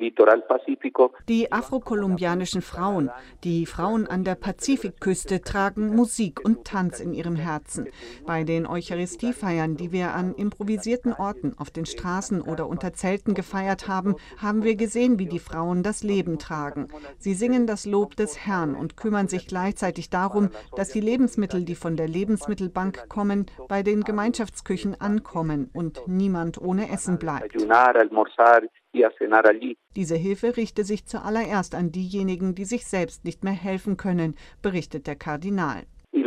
Die afrokolumbianischen Frauen, die Frauen an der Pazifikküste, tragen Musik und Tanz in ihrem Herzen. Bei den Eucharistiefeiern, die wir an improvisierten Orten, auf den Straßen oder unter Zelten gefeiert haben, haben wir gesehen, wie die Frauen das Leben tragen. Sie singen das Lob des Herrn und kümmern sich gleichzeitig darum, dass die Lebensmittel, die von der Lebensmittelbank kommen, bei den Gemeinschaftsküchen ankommen und niemand ohne Essen bleibt. Diese Hilfe richte sich zuallererst an diejenigen, die sich selbst nicht mehr helfen können, berichtet der Kardinal.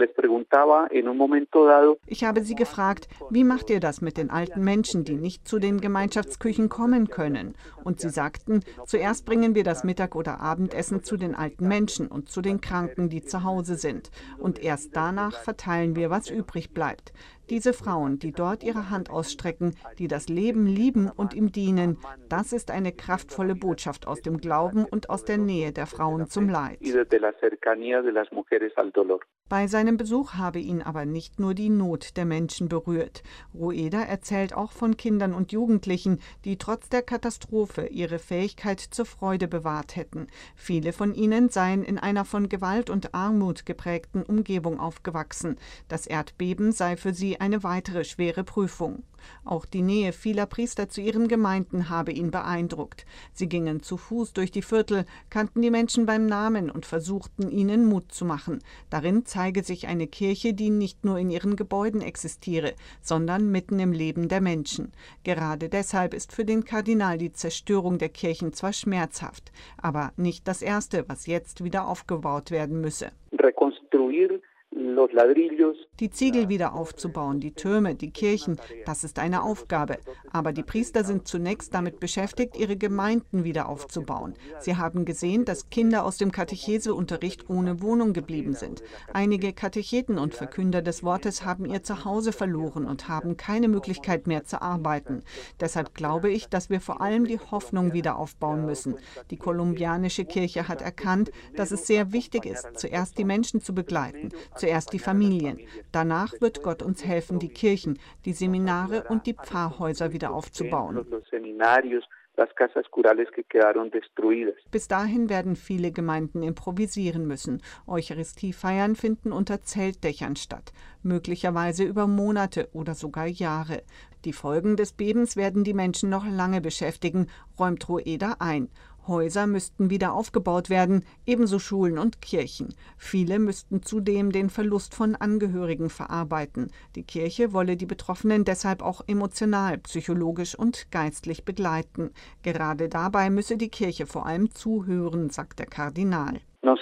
Ich habe sie gefragt, wie macht ihr das mit den alten Menschen, die nicht zu den Gemeinschaftsküchen kommen können? Und sie sagten, zuerst bringen wir das Mittag- oder Abendessen zu den alten Menschen und zu den Kranken, die zu Hause sind. Und erst danach verteilen wir, was übrig bleibt. Diese Frauen, die dort ihre Hand ausstrecken, die das Leben lieben und ihm dienen, das ist eine kraftvolle Botschaft aus dem Glauben und aus der Nähe der Frauen zum Leid. Bei seinem Besuch habe ihn aber nicht nur die Not der Menschen berührt. Rueda erzählt auch von Kindern und Jugendlichen, die trotz der Katastrophe ihre Fähigkeit zur Freude bewahrt hätten. Viele von ihnen seien in einer von Gewalt und Armut geprägten Umgebung aufgewachsen. Das Erdbeben sei für sie eine weitere schwere Prüfung. Auch die Nähe vieler Priester zu ihren Gemeinden habe ihn beeindruckt. Sie gingen zu Fuß durch die Viertel, kannten die Menschen beim Namen und versuchten, ihnen Mut zu machen. Darin zeige sich eine Kirche, die nicht nur in ihren Gebäuden existiere, sondern mitten im Leben der Menschen. Gerade deshalb ist für den Kardinal die Zerstörung der Kirchen zwar schmerzhaft, aber nicht das Erste, was jetzt wieder aufgebaut werden müsse. Die Ziegel wieder aufzubauen, die Türme, die Kirchen, das ist eine Aufgabe. Aber die Priester sind zunächst damit beschäftigt, ihre Gemeinden wieder aufzubauen. Sie haben gesehen, dass Kinder aus dem Katecheseunterricht ohne Wohnung geblieben sind. Einige Katecheten und Verkünder des Wortes haben ihr Zuhause verloren und haben keine Möglichkeit mehr zu arbeiten. Deshalb glaube ich, dass wir vor allem die Hoffnung wieder aufbauen müssen. Die kolumbianische Kirche hat erkannt, dass es sehr wichtig ist, zuerst die Menschen zu begleiten, zuerst die Familien. Danach wird Gott uns helfen, die Kirchen, die Seminare und die Pfarrhäuser wieder aufzubauen. Bis dahin werden viele Gemeinden improvisieren müssen. Eucharistiefeiern finden unter Zeltdächern statt, möglicherweise über Monate oder sogar Jahre. Die Folgen des Bebens werden die Menschen noch lange beschäftigen, räumt Rueda ein. Häuser müssten wieder aufgebaut werden, ebenso Schulen und Kirchen. Viele müssten zudem den Verlust von Angehörigen verarbeiten. Die Kirche wolle die Betroffenen deshalb auch emotional, psychologisch und geistlich begleiten. Gerade dabei müsse die Kirche vor allem zuhören, sagt der Kardinal.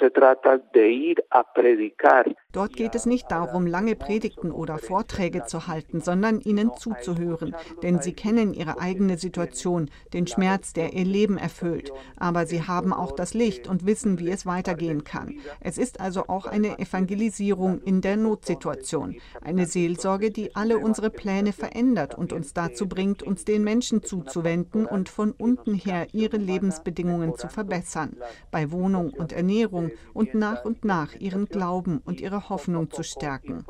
Dort geht es nicht darum, lange Predigten oder Vorträge zu halten, sondern ihnen zuzuhören, denn sie kennen ihre eigene Situation, den Schmerz, der ihr Leben erfüllt. Aber sie haben auch das Licht und wissen, wie es weitergehen kann. Es ist also auch eine Evangelisierung in der Notsituation, eine Seelsorge, die alle unsere Pläne verändert und uns dazu bringt, uns den Menschen zuzuwenden und von unten her ihre Lebensbedingungen zu verbessern, bei Wohnung und Ernährung und nach ihren Glauben und ihre Hoffnung zu stärken.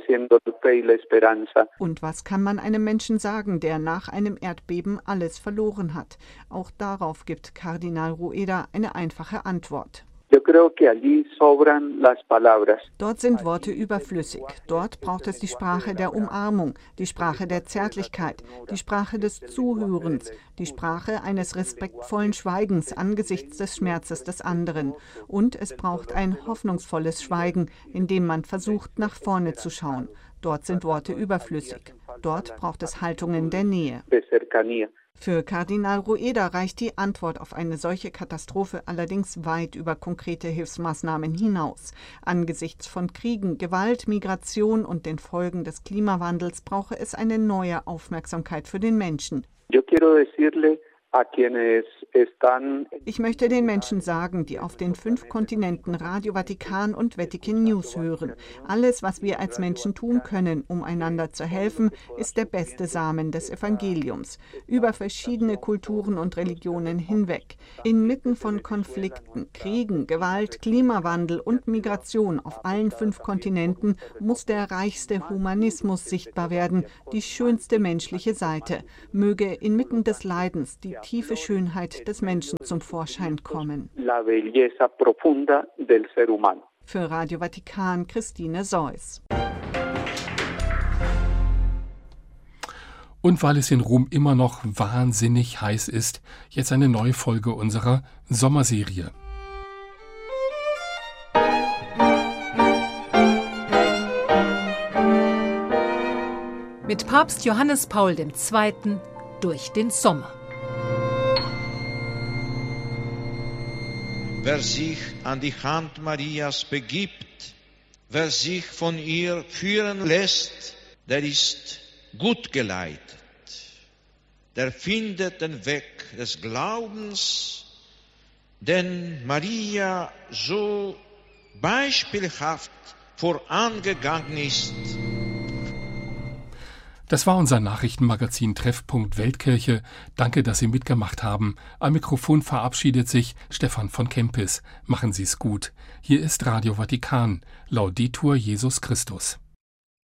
Und was kann man einem Menschen sagen, der nach einem Erdbeben alles verloren hat? Auch darauf gibt Kardinal Rueda eine einfache Antwort. Dort sind Worte überflüssig. Dort braucht es die Sprache der Umarmung, die Sprache der Zärtlichkeit, die Sprache des Zuhörens, die Sprache eines respektvollen Schweigens angesichts des Schmerzes des anderen. Und es braucht ein hoffnungsvolles Schweigen, in dem man versucht, nach vorne zu schauen. Dort sind Worte überflüssig. Dort braucht es Haltungen der Nähe. Für Kardinal Rueda reicht die Antwort auf eine solche Katastrophe allerdings weit über konkrete Hilfsmaßnahmen hinaus. Angesichts von Kriegen, Gewalt, Migration und den Folgen des Klimawandels brauche es eine neue Aufmerksamkeit für den Menschen. Ich möchte den Menschen sagen, die auf den 5 Kontinenten Radio Vatikan und Vatican News hören. Alles, was wir als Menschen tun können, um einander zu helfen, ist der beste Samen des Evangeliums. Über verschiedene Kulturen und Religionen hinweg. Inmitten von Konflikten, Kriegen, Gewalt, Klimawandel und Migration auf allen 5 Kontinenten muss der reichste Humanismus sichtbar werden, die schönste menschliche Seite. Möge inmitten des Leidens die tiefe Schönheit des Menschen zum Vorschein kommen. Für Radio Vatikan, Christine Seuss. Und weil es in Rom immer noch wahnsinnig heiß ist, jetzt eine neue Folge unserer Sommerserie. Mit Papst Johannes Paul II. Durch den Sommer. Wer sich an die Hand Marias begibt, wer sich von ihr führen lässt, der ist gut geleitet. Der findet den Weg des Glaubens, den Maria so beispielhaft vorangegangen ist. Das war unser Nachrichtenmagazin Treffpunkt Weltkirche. Danke, dass Sie mitgemacht haben. Am Mikrofon verabschiedet sich Stefan von Kempis. Machen Sie es gut. Hier ist Radio Vatikan. Laudetur Jesus Christus.